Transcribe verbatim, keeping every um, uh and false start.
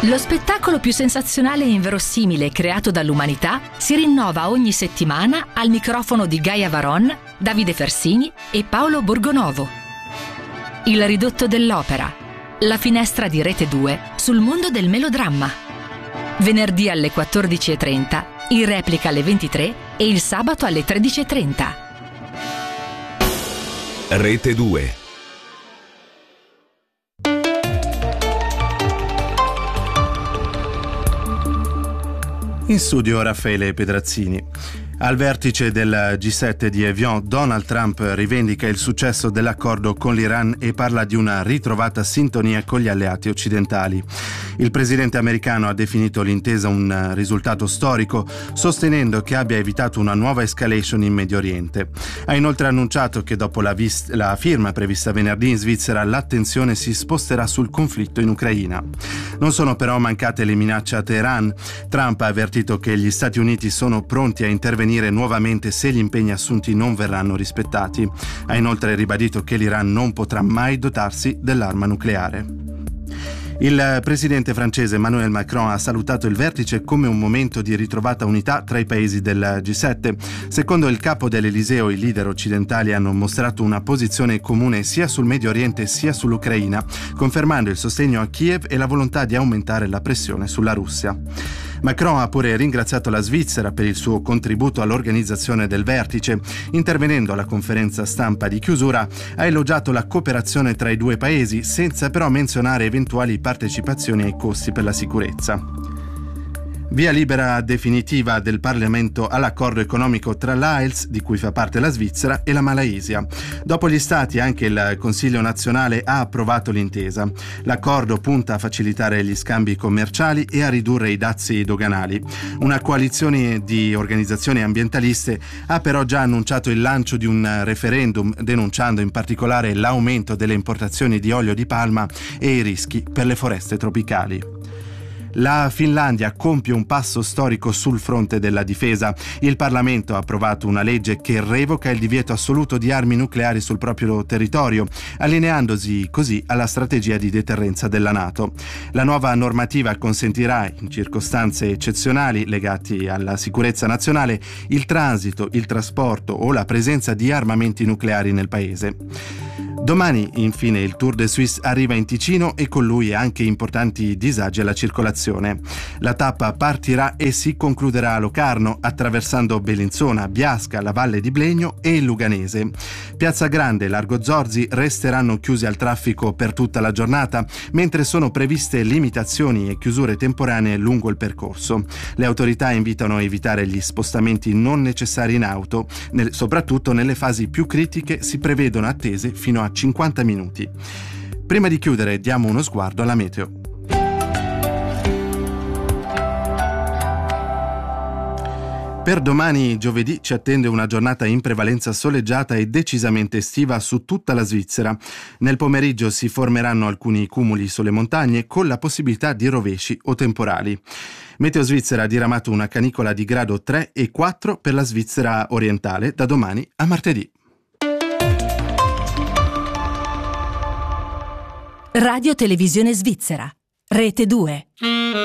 Lo spettacolo più sensazionale e inverosimile creato dall'umanità si rinnova ogni settimana al microfono di Gaia Varon, Davide Fersini e Paolo Borgonovo. Il ridotto dell'opera, la finestra di Rete due sul mondo del melodramma. Venerdì alle quattordici e trenta, in replica alle ventitré e il sabato alle tredici e trenta. Rete due. In studio Raffaele Pedrazzini. Al vertice del G sette di Evian, Donald Trump rivendica il successo dell'accordo con l'Iran e parla di una ritrovata sintonia con gli alleati occidentali. Il presidente americano ha definito l'intesa un risultato storico, sostenendo che abbia evitato una nuova escalation in Medio Oriente. Ha inoltre annunciato che dopo la, vis- la firma prevista venerdì in Svizzera, l'attenzione si sposterà sul conflitto in Ucraina. Non sono però mancate le minacce a Teheran. Trump ha avvertito che gli Stati Uniti sono pronti a intervenire nuovamente se gli impegni assunti non verranno rispettati. Ha inoltre ribadito che l'Iran non potrà mai dotarsi dell'arma nucleare. Il presidente francese Emmanuel Macron ha salutato il vertice come un momento di ritrovata unità tra i paesi del G sette. Secondo il capo dell'Eliseo, i leader occidentali hanno mostrato una posizione comune sia sul Medio Oriente sia sull'Ucraina, confermando il sostegno a Kiev e la volontà di aumentare la pressione sulla Russia. Macron ha pure ringraziato la Svizzera per il suo contributo all'organizzazione del vertice. Intervenendo alla conferenza stampa di chiusura, ha elogiato la cooperazione tra i due paesi, senza però menzionare eventuali partecipazioni ai costi per la sicurezza. Via libera definitiva del Parlamento all'accordo economico tra l'A E L S, di cui fa parte la Svizzera, e la Malaysia. Dopo gli Stati, anche il Consiglio nazionale ha approvato l'intesa. L'accordo punta a facilitare gli scambi commerciali e a ridurre i dazi doganali. Una coalizione di organizzazioni ambientaliste ha però già annunciato il lancio di un referendum, denunciando in particolare l'aumento delle importazioni di olio di palma e i rischi per le foreste tropicali. La Finlandia compie un passo storico sul fronte della difesa. Il Parlamento ha approvato una legge che revoca il divieto assoluto di armi nucleari sul proprio territorio, allineandosi così alla strategia di deterrenza della NATO. La nuova normativa consentirà, in circostanze eccezionali legate alla sicurezza nazionale, il transito, il trasporto o la presenza di armamenti nucleari nel paese. Domani, infine, il Tour de Suisse arriva in Ticino e con lui anche importanti disagi alla circolazione. La tappa partirà e si concluderà a Locarno, attraversando Bellinzona, Biasca, la Valle di Blegno e il Luganese. Piazza Grande e Largo Zorzi resteranno chiusi al traffico per tutta la giornata, mentre sono previste limitazioni e chiusure temporanee lungo il percorso. Le autorità invitano a evitare gli spostamenti non necessari in auto, nel, soprattutto nelle fasi più critiche si prevedono attese fino a cinquanta minuti. Prima di chiudere diamo uno sguardo alla meteo. Per domani giovedì ci attende una giornata in prevalenza soleggiata e decisamente estiva su tutta la Svizzera. Nel pomeriggio si formeranno alcuni cumuli sulle montagne con la possibilità di rovesci o temporali. Meteo Svizzera ha diramato una canicola di grado tre e quattro per la Svizzera orientale da domani a martedì. Radio Televisione Svizzera, Rete due.